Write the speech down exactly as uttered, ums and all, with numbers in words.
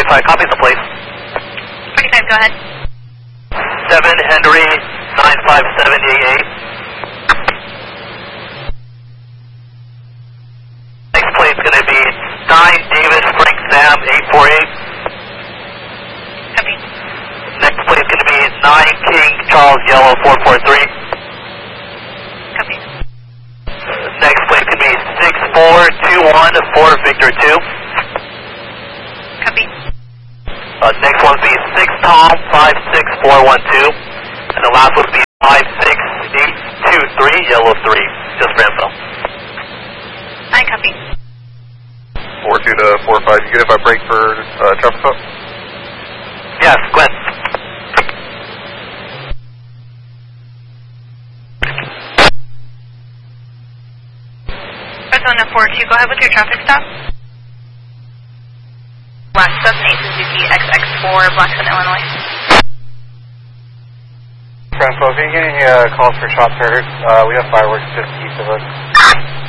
forty-five, copy the place. forty-five, go ahead. seven Henry nine five seven eight eight. Next plane's going to be nine David Frank Sam eight four eight. Copy. Next plane's going to be nine King Charles Yellow four four three. Copy. Next plane's going to be six four two one four Victor two. Copy. Uh, next one will be six Tom five six four one two. And the last one will be five six eight two three Yellow three. Just for info. I copy. four two to four five, you good if I break for uh, traffic stop? Yes, Glenn. Arizona four two, go ahead with your traffic stop. Black seven eight Suzuki X X four, Blackstone, Illinois. Francois, if you get any uh, calls for shots heard, uh, we have fireworks just east of us.